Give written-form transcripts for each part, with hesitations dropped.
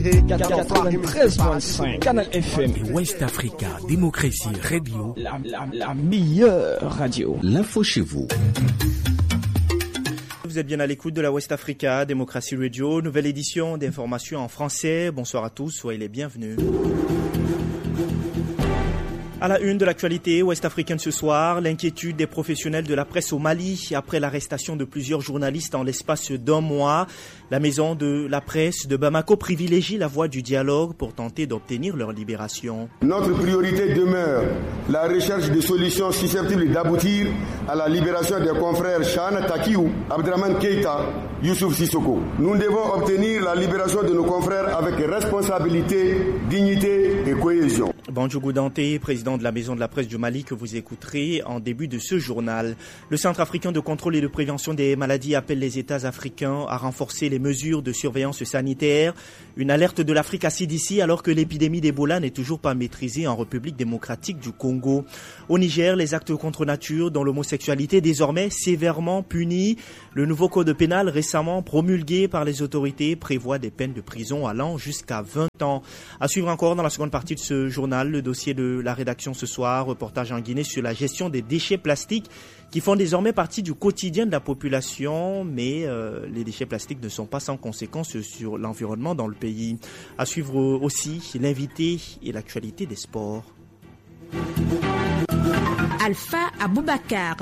93.5 Canal FM. West Africa Démocratie Radio. La meilleure radio. L'info chez vous. Vous êtes bien à l'écoute de la West Africa Démocratie Radio, nouvelle édition d'informations en français. Bonsoir à tous, soyez les bienvenus. À la une de l'actualité ouest-africaine ce soir, l'inquiétude des professionnels de la presse au Mali après l'arrestation de plusieurs journalistes en l'espace d'un mois. La maison de la presse de Bamako privilégie la voie du dialogue pour tenter d'obtenir leur libération. Notre priorité demeure la recherche de solutions susceptibles d'aboutir à la libération des confrères Chana Takiou, Abdraman Keita, Youssouf Sissoko. Nous devons obtenir la libération de nos confrères avec responsabilité, dignité et cohésion. Bandjougou Danté, président de la Maison de la Presse du Mali, que vous écouterez en début de ce journal. Le Centre africain de contrôle et de prévention des maladies appelle les États africains à renforcer les mesures de surveillance sanitaire. Une alerte de l'Afrique à CDC alors que l'épidémie d'Ebola n'est toujours pas maîtrisée en République démocratique du Congo. Au Niger, les actes contre nature, dont l'homosexualité est désormais sévèrement punie. Le nouveau code pénal récemment promulgué par les autorités prévoit des peines de prison allant jusqu'à 20 ans. À suivre encore dans la seconde partie de ce journal, le dossier de la rédaction ce soir, reportage en Guinée sur la gestion des déchets plastiques qui font désormais partie du quotidien de la population, mais les déchets plastiques ne sont pas sans conséquences sur l'environnement dans le pays. À suivre aussi l'invité et l'actualité des sports. Alpha Aboubakar.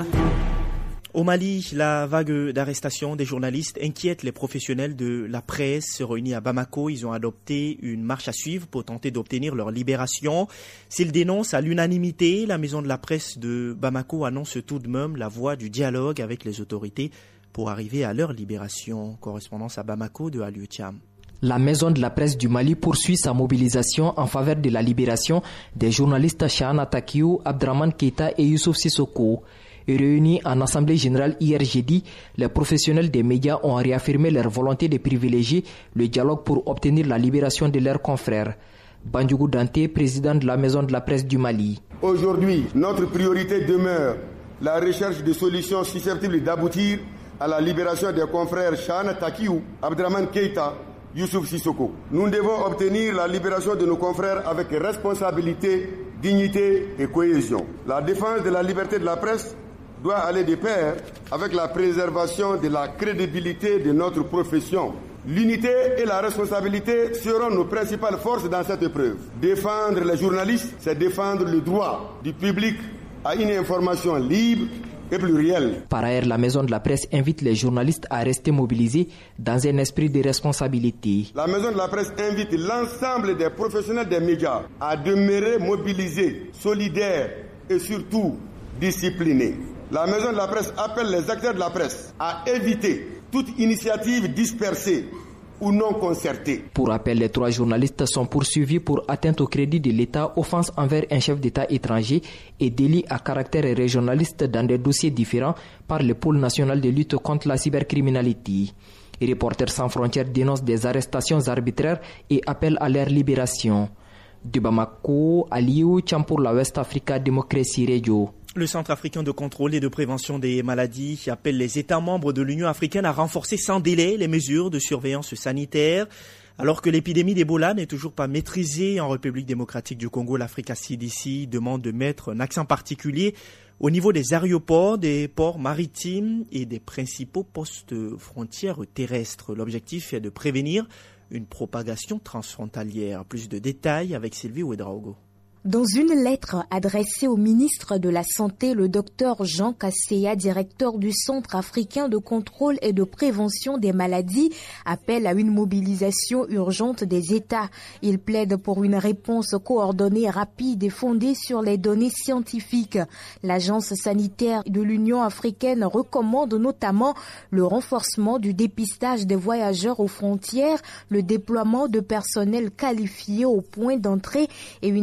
Au Mali, la vague d'arrestation des journalistes inquiète les professionnels de la presse réunis à Bamako. Ils ont adopté une marche à suivre pour tenter d'obtenir leur libération. S'ils dénoncent à l'unanimité, la maison de la presse de Bamako annonce tout de même la voie du dialogue avec les autorités pour arriver à leur libération. Correspondance à Bamako de Aliou Thiam. La maison de la presse du Mali poursuit sa mobilisation en faveur de la libération des journalistes Chana Takiou, Abdraman Keita et Youssouf Sissoko. Réunis en assemblée générale hier jeudi, les professionnels des médias ont réaffirmé leur volonté de privilégier le dialogue pour obtenir la libération de leurs confrères. Bandjougou Danté, président de la maison de la presse du Mali. Aujourd'hui, notre priorité demeure la recherche de solutions susceptibles d'aboutir à la libération des confrères Chana Takiou, Abdraman Keita, Youssouf Sissoko. Nous devons obtenir la libération de nos confrères avec responsabilité, dignité et cohésion. La défense de la liberté de la presse doit aller de pair avec la préservation de la crédibilité de notre profession. L'unité et la responsabilité seront nos principales forces dans cette épreuve. Défendre les journalistes, c'est défendre le droit du public à une information libre et plurielle. Par ailleurs, la maison de la presse invite les journalistes à rester mobilisés dans un esprit de responsabilité. La maison de la presse invite l'ensemble des professionnels des médias à demeurer mobilisés, solidaires et surtout disciplinés. La maison de la presse appelle les acteurs de la presse à éviter toute initiative dispersée ou non concertée. Pour rappel, les 3 journalistes sont poursuivis pour atteinte au crédit de l'État, offense envers un chef d'État étranger et délit à caractère régionaliste dans des dossiers différents par le pôle national de lutte contre la cybercriminalité. Reporters sans frontières dénoncent des arrestations arbitraires et appellent à leur libération. De Bamako, Aliou Thiam pour la West Africa Démocratie Radio. Le Centre africain de contrôle et de prévention des maladies appelle les États membres de l'Union africaine à renforcer sans délai les mesures de surveillance sanitaire. Alors que l'épidémie d'Ebola n'est toujours pas maîtrisée en République démocratique du Congo, l'Africa CDC demande de mettre un accent particulier au niveau des aéroports, des ports maritimes et des principaux postes frontières terrestres. L'objectif est de prévenir une propagation transfrontalière. Plus de détails avec Sylvie Ouedraogo. Dans une lettre adressée au ministre de la Santé, le docteur Jean Kasseya, directeur du Centre africain de contrôle et de prévention des maladies, appelle à une mobilisation urgente des États. Il plaide pour une réponse coordonnée, rapide et fondée sur les données scientifiques. L'Agence sanitaire de l'Union africaine recommande notamment le renforcement du dépistage des voyageurs aux frontières, le déploiement de personnel qualifié au point d'entrée et une intensité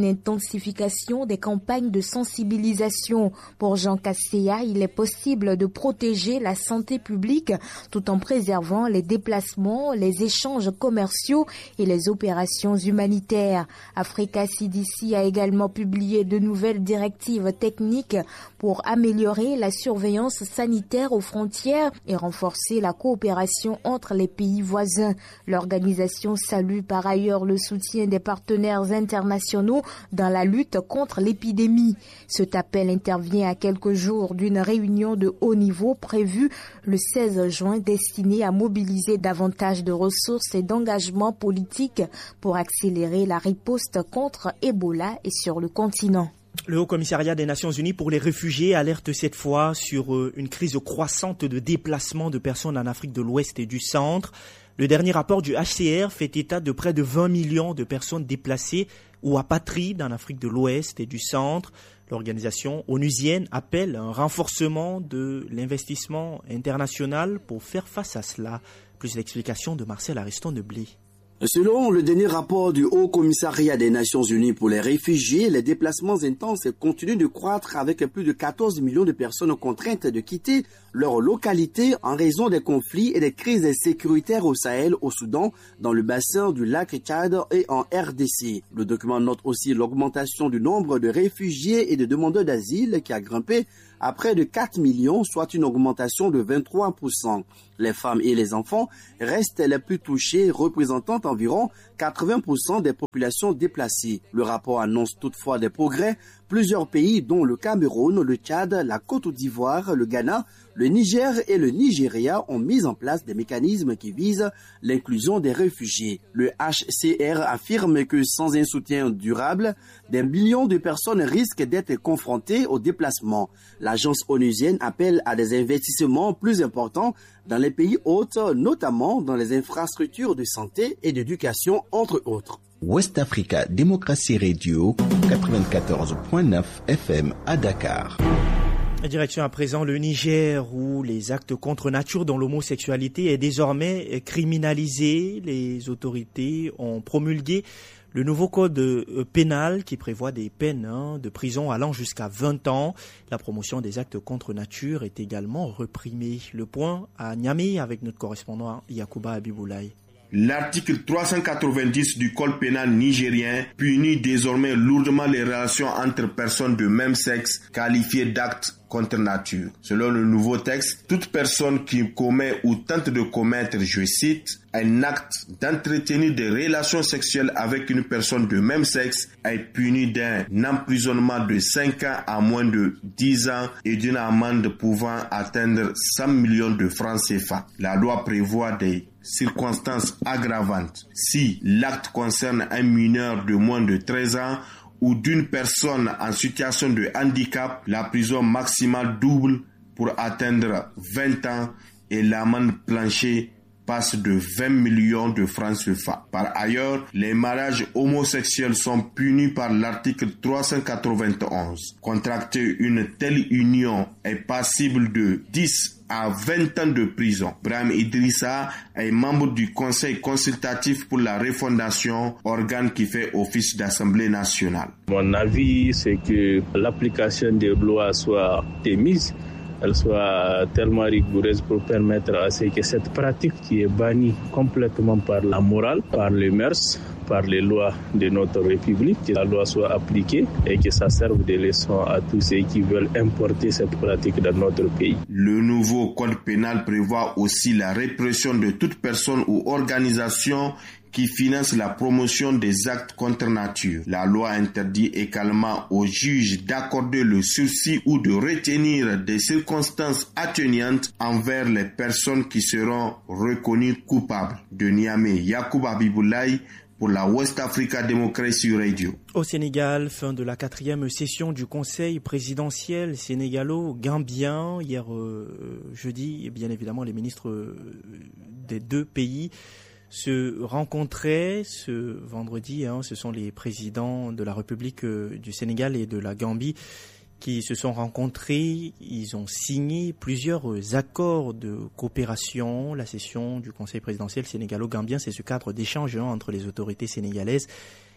l'intensification des campagnes de sensibilisation. Pour Jean Kasseya, il est possible de protéger la santé publique tout en préservant les déplacements, les échanges commerciaux et les opérations humanitaires. Africa CDC a également publié de nouvelles directives techniques pour améliorer la surveillance sanitaire aux frontières et renforcer la coopération entre les pays voisins. L'organisation salue par ailleurs le soutien des partenaires internationaux dans la lutte contre l'épidémie. Cet appel intervient à quelques jours d'une réunion de haut niveau prévue le 16 juin destinée à mobiliser davantage de ressources et d'engagements politiques pour accélérer la riposte contre Ebola et sur le continent. Le Haut-Commissariat des Nations Unies pour les réfugiés alerte cette fois sur une crise croissante de déplacement de personnes en Afrique de l'Ouest et du Centre. Le dernier rapport du HCR fait état de près de 20 millions de personnes déplacées ou apatrides en Afrique de l'Ouest et du Centre. L'organisation onusienne appelle un renforcement de l'investissement international pour faire face à cela. Plus d'explications de Marcel Ariston-Deblé. Selon le dernier rapport du Haut-Commissariat des Nations Unies pour les réfugiés, les déplacements intenses continuent de croître avec plus de 14 millions de personnes contraintes de quitter leur localité en raison des conflits et des crises sécuritaires au Sahel, au Soudan, dans le bassin du lac Tchad et en RDC. Le document note aussi l'augmentation du nombre de réfugiés et de demandeurs d'asile qui a grimpé à près de 4 millions, soit une augmentation de 23%. Les femmes et les enfants restent les plus touchés, représentant environ 80% des populations déplacées. Le rapport annonce toutefois des progrès. Plusieurs pays, dont le Cameroun, le Tchad, la Côte d'Ivoire, le Ghana, le Niger et le Nigeria ont mis en place des mécanismes qui visent l'inclusion des réfugiés. Le HCR affirme que sans un soutien durable, des millions de personnes risquent d'être confrontées au déplacement. L'agence onusienne appelle à des investissements plus importants dans les pays hôtes, notamment dans les infrastructures de santé et d'éducation, entre autres. West Africa Démocratie Radio, 94.9 FM à Dakar. Direction à présent le Niger où les actes contre nature dont l'homosexualité est désormais criminalisée. Les autorités ont promulgué le nouveau code pénal qui prévoit des peines de prison allant jusqu'à 20 ans. La promotion des actes contre nature est également reprimée. Le point à Niamey avec notre correspondant Yacouba Abiboulaye. L'article 390 du Code pénal nigérien punit désormais lourdement les relations entre personnes de même sexe qualifiées d'actes contre nature. Selon le nouveau texte, toute personne qui commet ou tente de commettre, je cite, un acte d'entretenir des relations sexuelles avec une personne de même sexe est punie d'un emprisonnement de 5 ans à moins de 10 ans et d'une amende pouvant atteindre 100 millions de francs CFA. La loi prévoit des circonstances aggravantes. Si l'acte concerne un mineur de moins de 13 ans ou d'une personne en situation de handicap, la prison maximale double pour atteindre 20 ans et l'amende plancher passe de 20 millions de francs CFA. Par ailleurs, les mariages homosexuels sont punis par l'article 391. Contracter une telle union est passible de 10 à 20 ans de prison. Brahim Idrissa est membre du Conseil consultatif pour la refondation, organe qui fait office d'Assemblée nationale. Mon avis, c'est que l'application des lois soit démise, elle soit tellement rigoureuse pour permettre à ce que cette pratique qui est bannie complètement par la morale, par les mœurs, par les lois de notre République, que la loi soit appliquée et que ça serve de leçon à tous ceux qui veulent importer cette pratique dans notre pays. Le nouveau code pénal prévoit aussi la répression de toute personne ou organisation qui finance la promotion des actes contre nature. La loi interdit également aux juges d'accorder le sursis ou de retenir des circonstances atténuantes envers les personnes qui seront reconnues coupables. De Niamey, Yacouba Abiboulaye pour la West Africa Democracy Radio. Au Sénégal, fin de la 4e session du Conseil présidentiel sénégalo-gambien. Hier jeudi, bien évidemment, les ministres des deux pays se rencontraient ce vendredi. Ce sont les présidents de la République du Sénégal et de la Gambie qui se sont rencontrés. Ils ont signé plusieurs accords de coopération. La session du Conseil présidentiel sénégalo-gambien, c'est ce cadre d'échange entre les autorités sénégalaises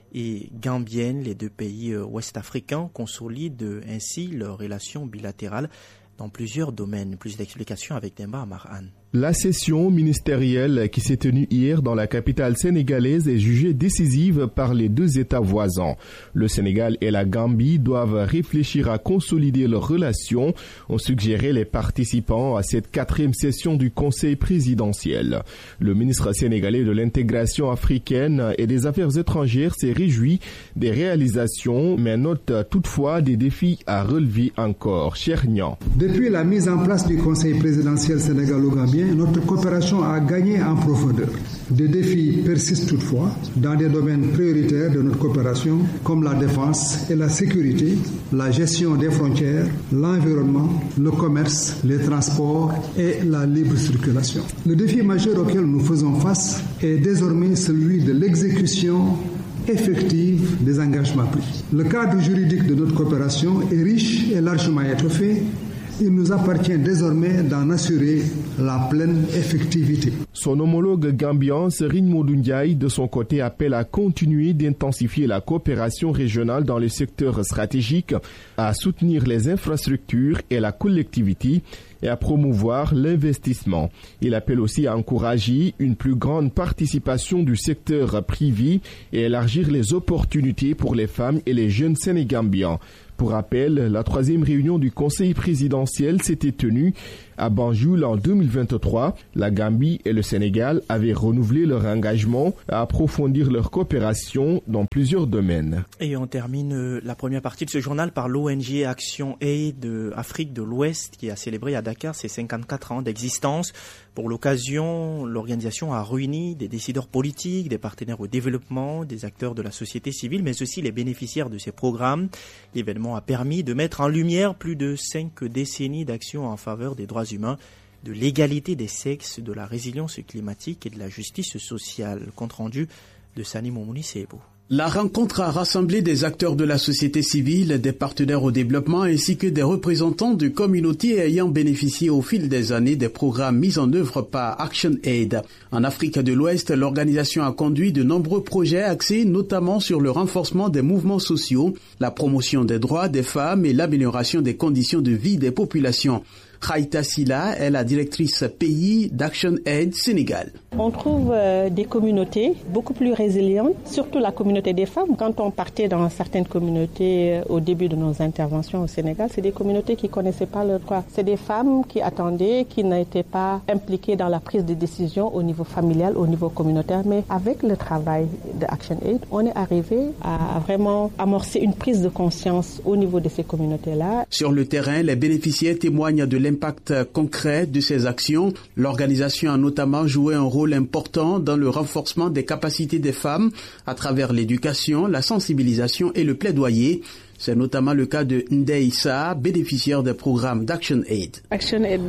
et gambienne. Les deux pays ouest-africains consolident ainsi leurs relations bilatérales dans plusieurs domaines. Plus d'explications avec Demba Amarhan. La session ministérielle qui s'est tenue hier dans la capitale sénégalaise est jugée décisive par les deux États voisins. Le Sénégal et la Gambie doivent réfléchir à consolider leurs relations, ont suggéré les participants à cette 4e session du Conseil présidentiel. Le ministre sénégalais de l'intégration africaine et des affaires étrangères s'est réjoui des réalisations, mais note toutefois des défis à relever encore. Chernian. Depuis la mise en place du Conseil présidentiel sénégalo-gambien, notre coopération a gagné en profondeur. Des défis persistent toutefois dans des domaines prioritaires de notre coopération comme la défense et la sécurité, la gestion des frontières, l'environnement, le commerce, les transports et la libre circulation. Le défi majeur auquel nous faisons face est désormais celui de l'exécution effective des engagements pris. Le cadre juridique de notre coopération est riche et largement étoffé. Il nous appartient désormais d'en assurer la pleine effectivité. Son homologue gambien, Serigne Modou Ndiaye, de son côté, appelle à continuer d'intensifier la coopération régionale dans les secteurs stratégiques, à soutenir les infrastructures et la collectivité et à promouvoir l'investissement. Il appelle aussi à encourager une plus grande participation du secteur privé et élargir les opportunités pour les femmes et les jeunes sénégambiens. Pour rappel, la 3e réunion du Conseil présidentiel s'était tenue à Banjul en 2023. La Gambie et le Sénégal avaient renouvelé leur engagement à approfondir leur coopération dans plusieurs domaines. Et on termine la première partie de ce journal par l'ONG Action Aid Afrique de l'Ouest qui a célébré à Dakar ses 54 ans d'existence. Pour l'occasion, l'organisation a réuni des décideurs politiques, des partenaires au développement, des acteurs de la société civile, mais aussi les bénéficiaires de ces programmes. L'événement a permis de mettre en lumière plus de 5 décennies d'action en faveur des droits humains, de l'égalité des sexes, de la résilience climatique et de la justice sociale. Compte rendu de Sani Moumouni Sebo. La rencontre a rassemblé des acteurs de la société civile, des partenaires au développement ainsi que des représentants de communautés ayant bénéficié au fil des années des programmes mis en œuvre par Action Aid. En Afrique de l'Ouest, l'organisation a conduit de nombreux projets axés notamment sur le renforcement des mouvements sociaux, la promotion des droits des femmes et l'amélioration des conditions de vie des populations. Khaïta Silla est la directrice pays d'Action Aid Sénégal. On trouve des communautés beaucoup plus résilientes, surtout la communauté des femmes. Quand on partait dans certaines communautés au début de nos interventions au Sénégal, c'est des communautés qui ne connaissaient pas leurs droits. C'est des femmes qui attendaient, qui n'étaient pas impliquées dans la prise de décision au niveau familial, au niveau communautaire. Mais avec le travail de Action Aid, on est arrivé à vraiment amorcer une prise de conscience au niveau de ces communautés-là. Sur le terrain, les bénéficiaires témoignent de l'impact concret de ces actions. L'organisation a notamment joué un rôle important dans le renforcement des capacités des femmes à travers l'éducation, la sensibilisation et le plaidoyer. C'est notamment le cas de Ndeye Issa, bénéficiaire des programmes d'Action Aid. Action Aid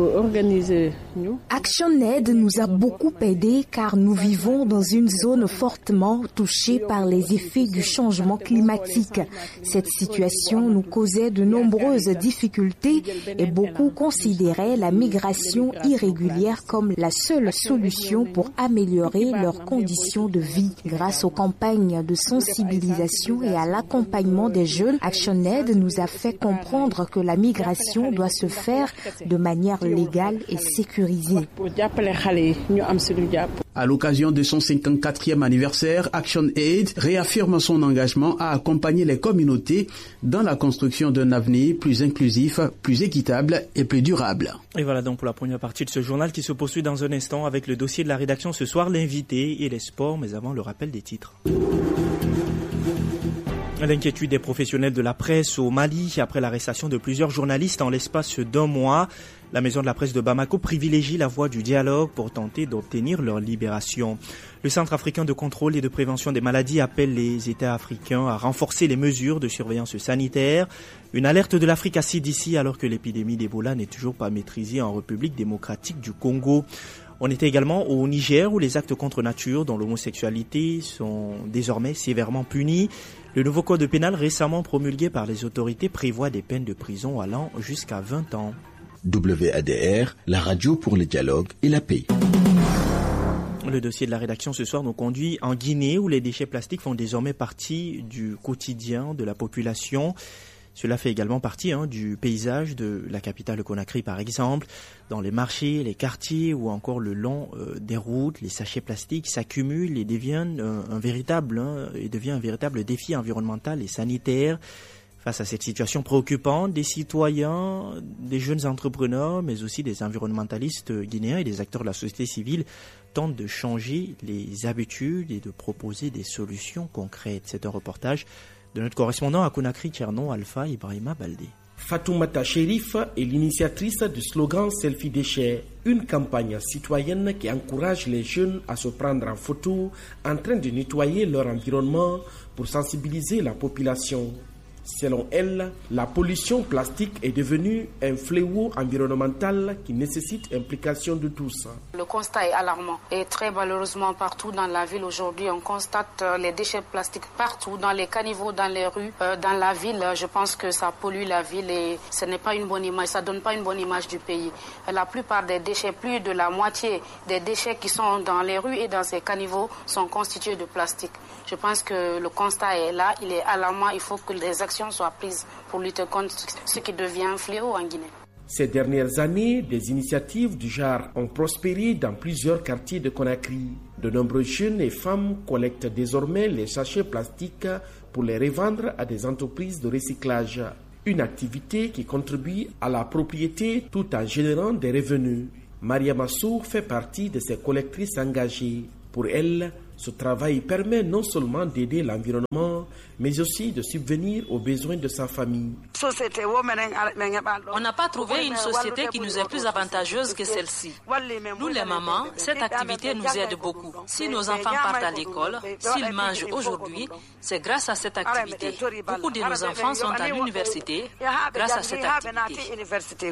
nous a beaucoup aidés car nous vivons dans une zone fortement touchée par les effets du changement climatique. Cette situation nous causait de nombreuses difficultés et beaucoup considéraient la migration irrégulière comme la seule solution pour améliorer leurs conditions de vie. Grâce aux campagnes de sensibilisation et à l'accompagnement des jeunes, Action Aid nous a fait comprendre que la migration doit se faire de manière légale et sécurisée. À l'occasion de son 54e anniversaire, Action Aid réaffirme son engagement à accompagner les communautés dans la construction d'un avenir plus inclusif, plus équitable et plus durable. Et voilà donc pour la première partie de ce journal qui se poursuit dans un instant avec le dossier de la rédaction ce soir, l'invité et les sports, mais avant le rappel des titres. L'inquiétude des professionnels de la presse au Mali après l'arrestation de plusieurs journalistes en l'espace d'1 mois. La maison de la presse de Bamako privilégie la voie du dialogue pour tenter d'obtenir leur libération. Le Centre africain de contrôle et de prévention des maladies appelle les États africains à renforcer les mesures de surveillance sanitaire. Une alerte de l'Afrique à CDC alors que l'épidémie d'Ebola n'est toujours pas maîtrisée en République démocratique du Congo. On était également au Niger où les actes contre nature dont l'homosexualité sont désormais sévèrement punis. Le nouveau code pénal récemment promulgué par les autorités prévoit des peines de prison allant jusqu'à 20 ans. WADR, la radio pour le dialogue et la paix. Le dossier de la rédaction ce soir nous conduit en Guinée où les déchets plastiques font désormais partie du quotidien de la population. Cela fait également partie du paysage de la capitale Conakry par exemple. Dans les marchés, les quartiers ou encore le long des routes, les sachets plastiques s'accumulent et deviennent un véritable défi environnemental et sanitaire. Face à cette situation préoccupante, des citoyens, des jeunes entrepreneurs, mais aussi des environnementalistes guinéens et des acteurs de la société civile tentent de changer les habitudes et de proposer des solutions concrètes. C'est un reportage de notre correspondant à Conakry, Tcherno Alpha Ibrahima Baldé. Fatoumata Chérif est l'initiatrice du slogan Selfie Déchets, une campagne citoyenne qui encourage les jeunes à se prendre en photo en train de nettoyer leur environnement pour sensibiliser la population. Selon elle, la pollution plastique est devenue un fléau environnemental qui nécessite implication de tous. Le constat est alarmant et très malheureusement partout dans la ville aujourd'hui on constate les déchets plastiques partout, dans les caniveaux, dans les rues, dans la ville. Je pense que ça pollue la ville et ce n'est pas une bonne image, ça donne pas une bonne image du pays. La plupart des déchets, plus de la moitié des déchets qui sont dans les rues et dans ces caniveaux sont constitués de plastique. Je pense que le constat est là, il est alarmant, il faut que des actions soient prises pour lutter contre ce qui devient un fléau en Guinée. Ces dernières années, des initiatives du genre ont prospéré dans plusieurs quartiers de Conakry. De nombreux jeunes et femmes collectent désormais les sachets plastiques pour les revendre à des entreprises de recyclage. Une activité qui contribue à la propriété tout en générant des revenus. Maria Massou fait partie de ces collectrices engagées. Pour elle, ce travail permet non seulement d'aider l'environnement, mais aussi de subvenir aux besoins de sa famille. On n'a pas trouvé une société qui nous est plus avantageuse que celle-ci. Nous les mamans, cette activité nous aide beaucoup. Si nos enfants partent à l'école, s'ils mangent aujourd'hui, c'est grâce à cette activité. Beaucoup de nos enfants sont à l'université grâce à cette activité.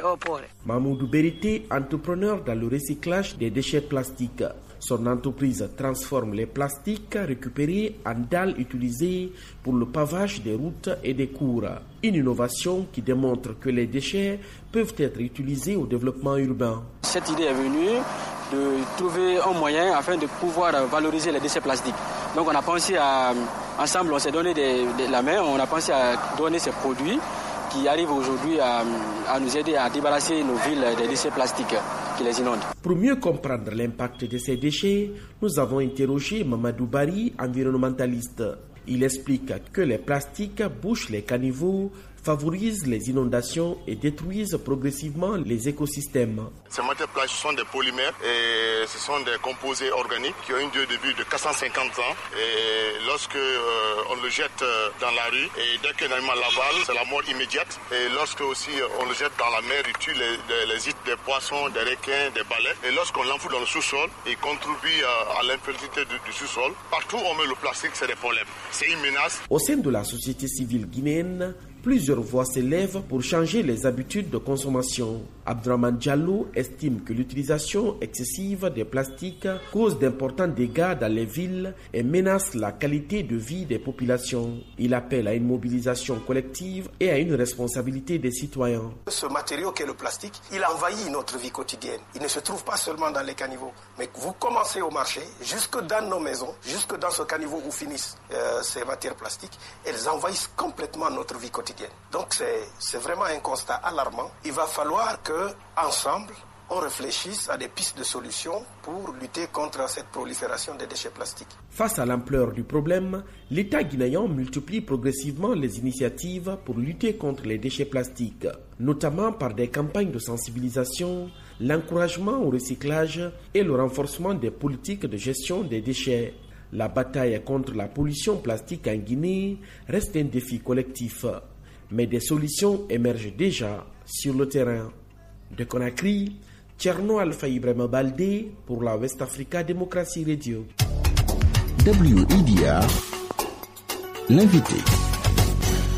Mamoudou Berité, entrepreneur dans le recyclage des déchets plastiques. Son entreprise transforme les plastiques récupérés en dalles utilisées pour le pavage des routes et des cours. Une innovation qui démontre que les déchets peuvent être utilisés au développement urbain. Cette idée est venue de trouver un moyen afin de pouvoir valoriser les déchets plastiques. Donc on a pensé ensemble, on s'est donné la main, on a pensé à donner ces produits qui arrivent aujourd'hui à nous aider à débarrasser nos villes des déchets plastiques qui les inondent. Pour mieux comprendre l'impact de ces déchets, nous avons interrogé Mamadou Bari, environnementaliste. Il explique que les plastiques bouchent les caniveaux, favorisent les inondations et détruisent progressivement les écosystèmes. Ces matières plastiques sont des polymères et ce sont des composés organiques qui ont une durée de vie de 450 ans. Et lorsque on le jette dans la rue et dès qu'un animal l'avale, c'est la mort immédiate. Et lorsque aussi on le jette dans la mer, il tue les des poissons, des requins, des balais. Et lorsqu'on l'enfoue dans le sous-sol, il contribue à l'infertilité du sous-sol. Partout où on met le plastique, c'est des problèmes. C'est une menace. Au sein de la société civile guinéenne, plusieurs voix s'élèvent pour changer les habitudes de consommation. Abdraman Diallo estime que l'utilisation excessive des plastiques cause d'importants dégâts dans les villes et menace la qualité de vie des populations. Il appelle à une mobilisation collective et à une responsabilité des citoyens. Ce matériau qu'est le plastique, il envahit notre vie quotidienne. Il ne se trouve pas seulement dans les caniveaux, mais vous commencez au marché, jusque dans nos maisons, jusque dans ce caniveau où finissent ces matières plastiques, elles envahissent complètement notre vie quotidienne. Donc c'est vraiment un constat alarmant. Il va falloir que ensemble on réfléchisse à des pistes de solutions pour lutter contre cette prolifération des déchets plastiques. Face à l'ampleur du problème, l'État guinéen multiplie progressivement les initiatives pour lutter contre les déchets plastiques, notamment par des campagnes de sensibilisation, l'encouragement au recyclage et le renforcement des politiques de gestion des déchets. La bataille contre la pollution plastique en Guinée reste un défi collectif, mais des solutions émergent déjà sur le terrain. De Conakry, Tcherno Alpha Ibrahima Baldé pour la West Africa Democracy Radio. WIDR, l'invité.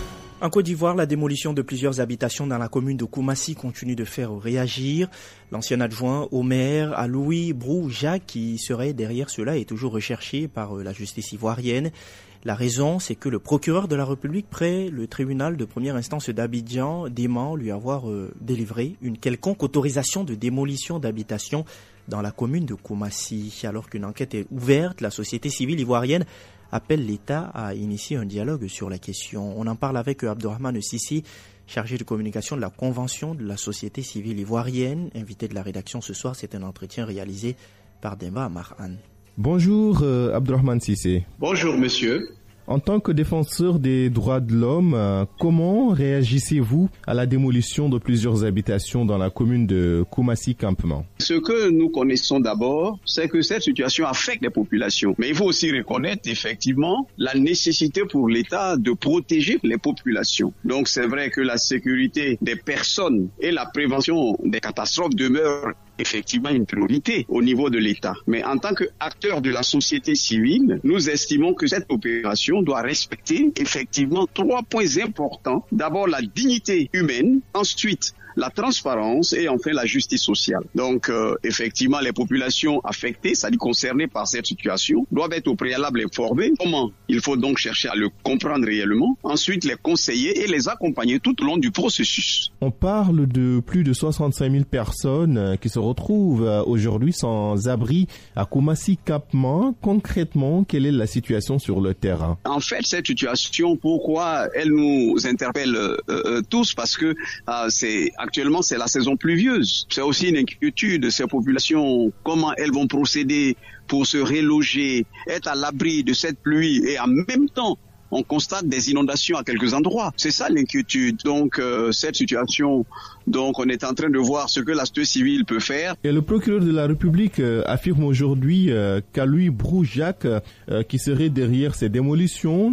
En Côte d'Ivoire, la démolition de plusieurs habitations dans la commune de Koumassi continue de faire réagir. L'ancien adjoint au maire, Aloui Brou-Jacques, qui serait derrière cela, est toujours recherché par la justice ivoirienne. La raison, c'est que le procureur de la République près le tribunal de première instance d'Abidjan dément lui avoir délivré une quelconque autorisation de démolition d'habitations dans la commune de Koumassi. Alors qu'une enquête est ouverte, la société civile ivoirienne appelle l'État à initier un dialogue sur la question. On en parle avec Abdourahmane Sissi, chargé de communication de la Convention de la société civile ivoirienne. Invité de la rédaction ce soir, c'est un entretien réalisé par Demba Marhan. Bonjour Abdourahmane Sissi. Bonjour monsieur. En tant que défenseur des droits de l'homme, comment réagissez-vous à la démolition de plusieurs habitations dans la commune de Koumassi-Campement? Ce que nous connaissons d'abord, c'est que cette situation affecte les populations. Mais il faut aussi reconnaître effectivement la nécessité pour l'État de protéger les populations. Donc c'est vrai que la sécurité des personnes et la prévention des catastrophes demeurent effectivement une priorité au niveau de l'État. Mais en tant qu'acteur de la société civile, nous estimons que cette opération doit respecter effectivement 3 points importants. D'abord la dignité humaine, ensuite la transparence et enfin la justice sociale. Donc effectivement les populations affectées, c'est-à-dire concernées par cette situation, doivent être au préalable informées. Comment? Il faut donc chercher à le comprendre réellement, ensuite les conseiller et les accompagner tout au long du processus. On parle de plus de 65 000 personnes qui se retrouvent aujourd'hui sans abri à Koumassi-Campement. Concrètement, quelle est la situation sur le terrain? En fait, cette situation, pourquoi elle nous interpelle tous? Parce que actuellement, c'est la saison pluvieuse. C'est aussi une inquiétude de ces populations. Comment elles vont procéder pour se reloger, être à l'abri de cette pluie et en même temps, on constate des inondations à quelques endroits. C'est ça l'inquiétude. Donc, cette situation, donc on est en train de voir ce que la société civile peut faire. Et le procureur de la République affirme aujourd'hui qu'Aloui Brou-Jacques, qui serait derrière ces démolitions,